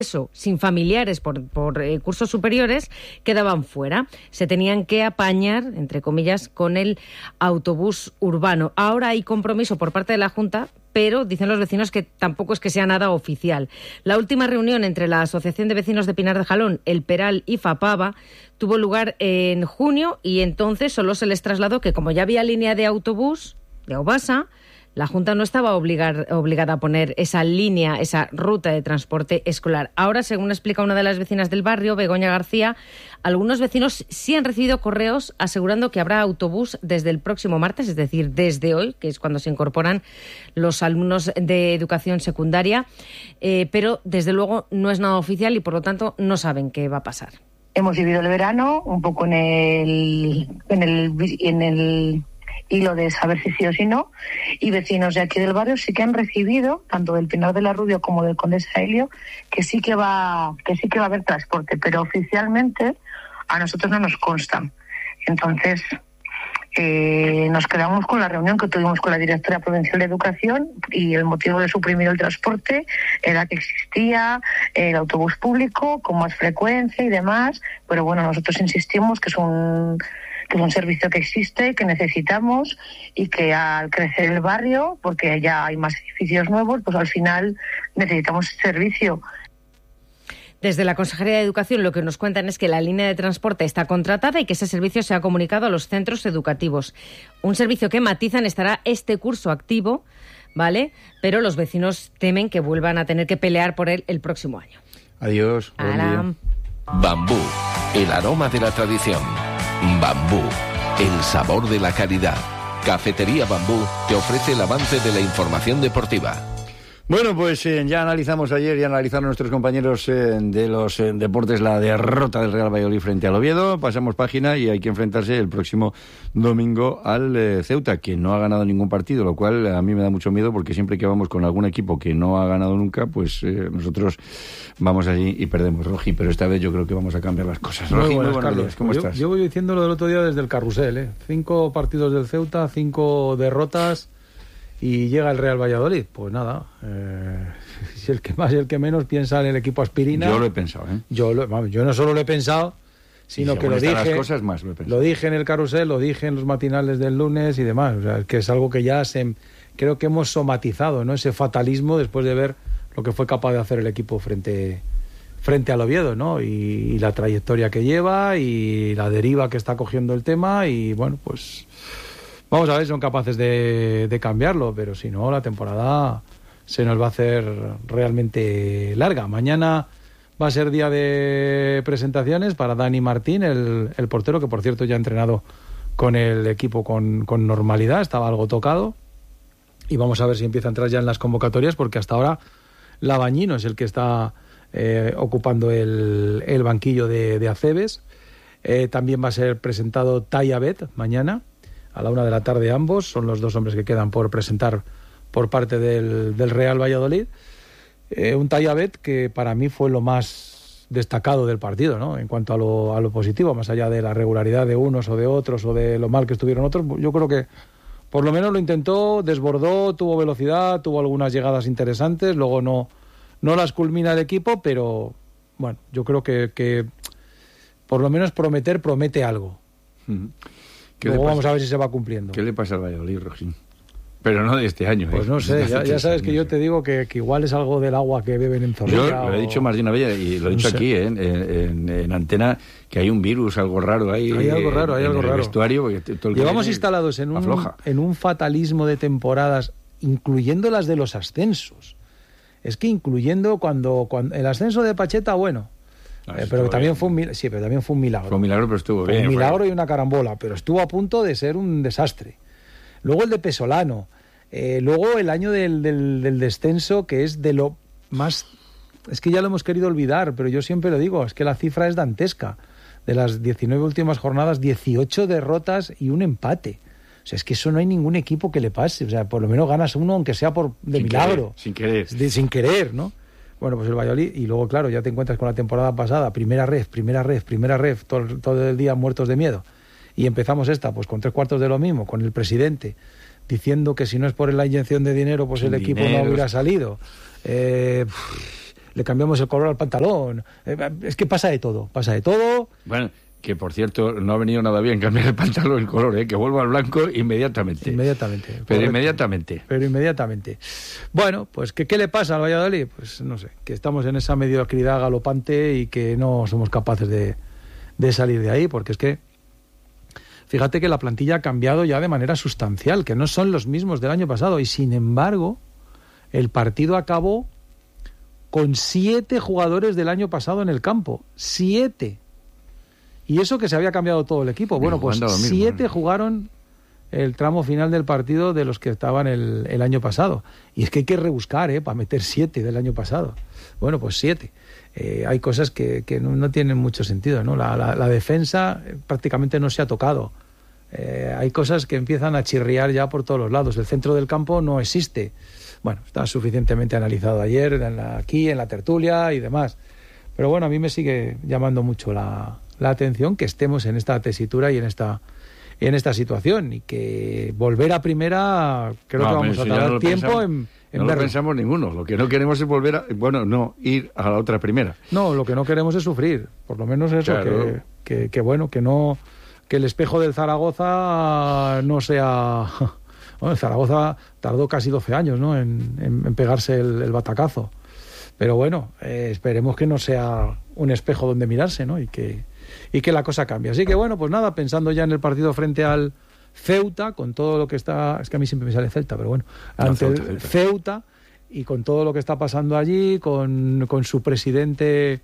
eso, sin familiares por cursos superiores, quedaban fuera. Se tenían que apañar, entre comillas, con el autobús urbano. Ahora hay compromiso por parte de la Junta, pero dicen los vecinos que tampoco es que sea nada oficial. La última reunión entre la Asociación de Vecinos de Pinar de Jalón, El Peral y Fapava tuvo lugar en junio y entonces solo se les trasladó que como ya había línea de autobús de Aubasa, la Junta no estaba obligada a poner esa línea, esa ruta de transporte escolar. Ahora, según explica una de las vecinas del barrio, Begoña García, algunos vecinos sí han recibido correos asegurando que habrá autobús desde el próximo martes, es decir, desde hoy, que es cuando se incorporan los alumnos de educación secundaria, pero desde luego no es nada oficial y por lo tanto no saben qué va a pasar. Hemos vivido el verano un poco en el hilo de saber si sí o si no, y vecinos de aquí del barrio sí que han recibido, tanto del Pinar de la Rubio como del Condesa Helio, que sí que va a haber transporte, pero oficialmente a nosotros no nos consta. Entonces nos quedamos con la reunión que tuvimos con la directora provincial de Educación y el motivo de suprimir el transporte era que existía el autobús público con más frecuencia y demás, pero bueno, nosotros insistimos que es un servicio que existe, que necesitamos y que al crecer el barrio, porque ya hay más edificios nuevos, pues al final necesitamos ese servicio. Desde la Consejería de Educación lo que nos cuentan es que la línea de transporte está contratada y que ese servicio se ha comunicado a los centros educativos. Un servicio que matizan estará este curso activo, ¿vale? Pero los vecinos temen que vuelvan a tener que pelear por él el próximo año. Adiós. Buen día. Bambú, el aroma de la tradición. Bambú, el sabor de la calidad. Cafetería Bambú te ofrece el avance de la información deportiva. Bueno, pues ya analizamos ayer, ya analizaron nuestros compañeros de los deportes la derrota del Real Valladolid frente al Oviedo. Pasamos página y hay que enfrentarse el próximo domingo al Ceuta, que no ha ganado ningún partido, lo cual a mí me da mucho miedo porque siempre que vamos con algún equipo que no ha ganado nunca, pues nosotros vamos allí y perdemos, Rogi, pero esta vez yo creo que vamos a cambiar las cosas. Rogi, muy buenos días, ¿cómo estás? Yo voy diciendo lo del otro día desde el carrusel, 5 partidos del Ceuta, 5 derrotas. Y llega el Real Valladolid, pues nada, si el que más y el que menos piensa en el equipo aspirina. Yo lo he pensado, Yo no solo lo he pensado, sino que lo dije. Las cosas más lo he pensado. Lo dije en el carrusel, lo dije en los matinales del lunes y demás. O sea, que es algo que ya creo que hemos somatizado, ¿no? Ese fatalismo después de ver lo que fue capaz de hacer el equipo frente al Oviedo, ¿no? Y la trayectoria que lleva y la deriva que está cogiendo el tema y bueno, pues vamos a ver si son capaces de cambiarlo, pero si no, la temporada se nos va a hacer realmente larga. Mañana va a ser día de presentaciones para Dani Martín, el portero, que por cierto ya ha entrenado con el equipo con normalidad, estaba algo tocado, y vamos a ver si empieza a entrar ya en las convocatorias, porque hasta ahora Labañino es el que está ocupando el banquillo de Acebes. También va a ser presentado Tai Abed mañana, a la 1:00 p.m. ambos, son los 2 hombres que quedan por presentar por parte del Real Valladolid. Un Tai Abed que para mí fue lo más destacado del partido, ¿no? En cuanto a lo positivo, más allá de la regularidad de unos o de otros o de lo mal que estuvieron otros, yo creo que por lo menos lo intentó, desbordó, tuvo velocidad, tuvo algunas llegadas interesantes, luego no las culmina el equipo, pero bueno, yo creo que por lo menos promete algo. Luego vamos a ver si se va cumpliendo. ¿Qué le pasa al Valladolid, Rojín? Pero no de este año. Pues no sé, ya sabes que yo te digo que igual es algo del agua que beben en Zorrilla. Yo lo he dicho más de una vez y lo he dicho aquí en antena, que hay un virus, algo raro ahí. Hay algo raro. El vestuario. Todo Llevamos instalados en un fatalismo de temporadas, incluyendo las de los ascensos. Es que incluyendo cuando el ascenso de Pacheta, bueno... pero también fue un milagro. Fue un milagro, pero estuvo bien. Un milagro y una carambola, pero estuvo a punto de ser un desastre. Luego el de Pesolano. Luego el año del descenso, que es de lo más... Es que ya lo hemos querido olvidar, pero yo siempre lo digo, es que la cifra es dantesca. De las 19 últimas jornadas, 18 derrotas y un empate. O sea, es que eso no hay ningún equipo que le pase. O sea, por lo menos ganas uno, aunque sea de milagro. Sin querer. Sin querer, ¿no? Bueno, pues el Valladolid, y luego, claro, ya te encuentras con la temporada pasada, primera ref, todo el día muertos de miedo. Y empezamos esta, pues con 3/4 de lo mismo, con el presidente diciendo que si no es por la inyección de dinero, pues el equipo no hubiera salido. le cambiamos el color al pantalón. Es que pasa de todo. Bueno, que por cierto, no ha venido nada bien cambiar el pantalón, el color, que vuelva al blanco inmediatamente. Pero inmediatamente. Bueno, pues ¿qué le pasa al Valladolid? Pues no sé, que estamos en esa mediocridad galopante y que no somos capaces de salir de ahí, porque es que fíjate que la plantilla ha cambiado ya de manera sustancial, que no son los mismos del año pasado, y sin embargo, el partido acabó con 7 jugadores del año pasado en el campo. 7. Y eso que se había cambiado todo el equipo. Bueno, pues 7 jugaron el tramo final del partido de los que estaban el año pasado. Y es que hay que rebuscar, para meter 7 del año pasado. Bueno, pues 7. Hay cosas que no tienen mucho sentido, ¿no? La defensa prácticamente no se ha tocado. Hay cosas que empiezan a chirriar ya por todos los lados. El centro del campo no existe. Bueno, está suficientemente analizado ayer, aquí, en la tertulia y demás. Pero bueno, a mí me sigue llamando mucho la atención que estemos en esta tesitura y en esta situación, y que volver a primera creo que vamos a tardar tiempo en no lo pensamos ninguno. Lo que no queremos es volver ir a la otra primera. No, lo que no queremos es sufrir, por lo menos eso, claro. que el espejo del Zaragoza no sea... Bueno, el Zaragoza tardó casi 12 años, ¿no?, en pegarse el batacazo. Pero bueno, esperemos que no sea un espejo donde mirarse, ¿no? Y que la cosa cambie. Así que bueno, pues nada, pensando ya en el partido frente al Ceuta, con todo lo que está... Es que a mí siempre me sale Celta, pero bueno. Ante el Ceuta, y con todo lo que está pasando allí, con su presidente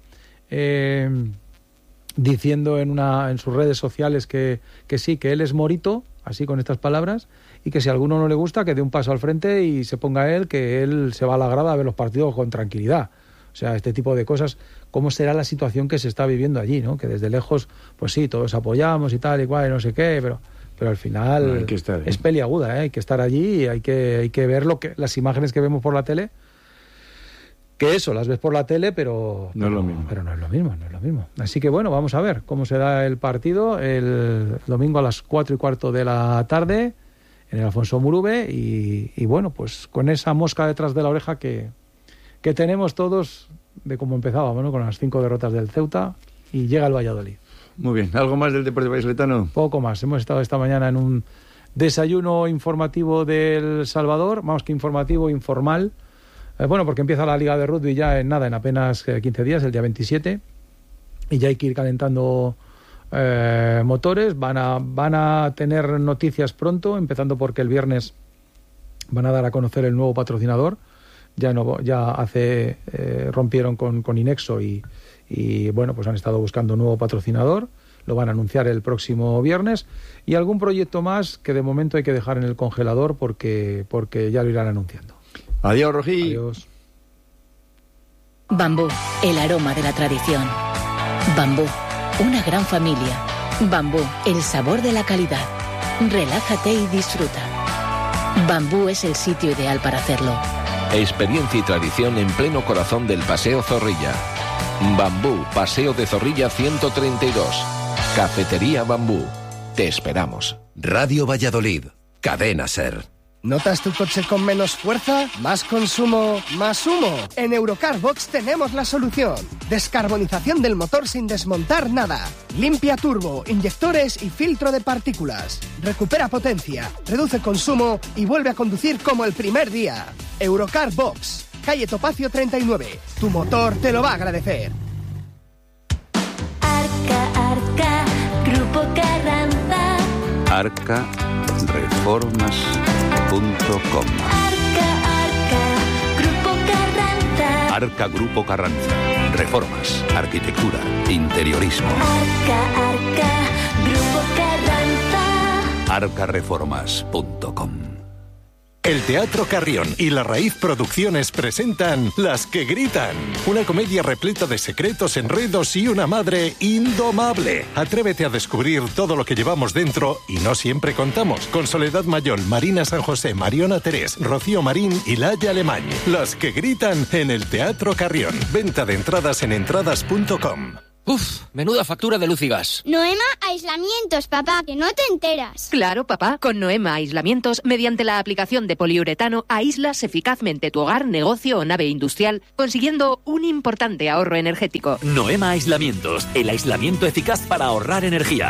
diciendo en sus redes sociales que sí, que él es morito, así con estas palabras, y que si a alguno no le gusta, que dé un paso al frente y se ponga él, que él se va a la grada a ver los partidos con tranquilidad. O sea, este tipo de cosas, cómo será la situación que se está viviendo allí, ¿no? Que desde lejos, pues sí, todos apoyamos y tal y cual, y no sé qué, pero al final es peliaguda, ¿eh? Hay que estar allí y hay que ver las imágenes que vemos por la tele, que eso, las ves por la tele, pero no es lo mismo. Pero no es lo mismo. Así que bueno, vamos a ver cómo se da el partido el domingo a las 4:15 de la tarde en el Alfonso Murube, y bueno, pues con esa mosca detrás de la oreja que tenemos todos de cómo empezábamos, ¿no? Con las 5 derrotas del Ceuta, y llega el Valladolid. Muy bien, ¿algo más del Deportivo Vallisoletano? Poco más, hemos estado esta mañana en un desayuno informativo del Salvador, más que informativo, informal, bueno, porque empieza la Liga de Rugby ya en apenas 15 días, el día 27, y ya hay que ir calentando motores. Van a tener noticias pronto, empezando porque el viernes van a dar a conocer el nuevo patrocinador. Rompieron con Inexo y bueno, pues han estado buscando un nuevo patrocinador. Lo van a anunciar el próximo viernes, y algún proyecto más que de momento hay que dejar en el congelador porque ya lo irán anunciando. Adiós, Rojí. Adiós. Bambú, el aroma de la tradición. Bambú, una gran familia. Bambú, el sabor de la calidad. Relájate y disfruta. Bambú es el sitio ideal para hacerlo. Experiencia y tradición en pleno corazón del Paseo Zorrilla. Bambú, Paseo de Zorrilla 132. Cafetería Bambú. Te esperamos. Radio Valladolid. Cadena SER. ¿Notas tu coche con menos fuerza? ¿Más consumo? ¿Más humo? En Eurocar Box tenemos la solución. Descarbonización del motor sin desmontar nada. Limpia turbo, inyectores y filtro de partículas. Recupera potencia, reduce consumo y vuelve a conducir como el primer día. Eurocar Box, calle Topacio 39. Tu motor te lo va a agradecer. Arca, Grupo Carranza. arcareformas.com. Arca, Grupo Carranza. Arca Grupo Carranza. Reformas, arquitectura, interiorismo. Arca, Grupo Carranza. arcareformas.com. El Teatro Carrión y La Raíz Producciones presentan Las que Gritan, una comedia repleta de secretos, enredos y una madre indomable. Atrévete a descubrir todo lo que llevamos dentro y no siempre contamos. Con Soledad Mayol, Marina San José, Mariona Terés, Rocío Marín y Laia Alemán. Las que Gritan en el Teatro Carrión. Venta de entradas en entradas.com. Uf, menuda factura de luz y gas. Noema Aislamientos, papá, que no te enteras. Claro, papá, con Noema Aislamientos, mediante la aplicación de poliuretano, aíslas eficazmente tu hogar, negocio o nave industrial, consiguiendo un importante ahorro energético. Noema Aislamientos, el aislamiento eficaz para ahorrar energía.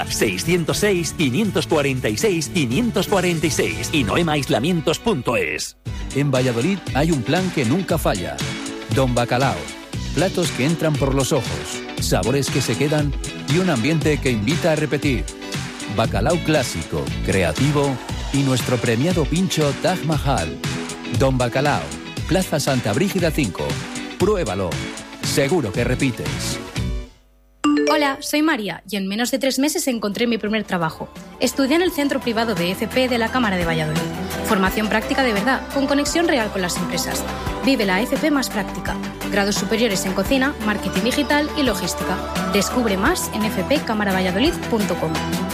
606-546-546 y noemaaislamientos.es. En Valladolid hay un plan que nunca falla. Don Bacalao. Platos que entran por los ojos, sabores que se quedan y un ambiente que invita a repetir. Bacalao clásico, creativo y nuestro premiado pincho Taj Mahal. Don Bacalao, Plaza Santa Brígida 5. Pruébalo. Seguro que repites. Hola, soy María y en menos de 3 meses encontré mi primer trabajo. Estudié en el Centro Privado de FP de la Cámara de Valladolid. Formación práctica de verdad, con conexión real con las empresas. Vive la FP más práctica. Grados superiores en cocina, marketing digital y logística. Descubre más en fpcamaravalladolid.com.